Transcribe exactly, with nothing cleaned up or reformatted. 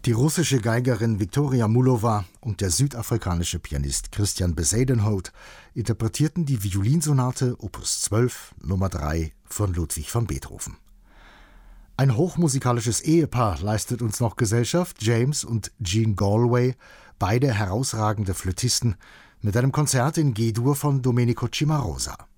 Die russische Geigerin Viktoria Mullova und der südafrikanische Pianist Christian Bezuidenhout interpretierten die Violinsonate Opus zwölf Nummer drei von Ludwig van Beethoven. Ein hochmusikalisches Ehepaar leistet uns noch Gesellschaft, James und Jean Galway, beide herausragende Flötisten, mit einem Konzert in G-Dur von Domenico Cimarosa.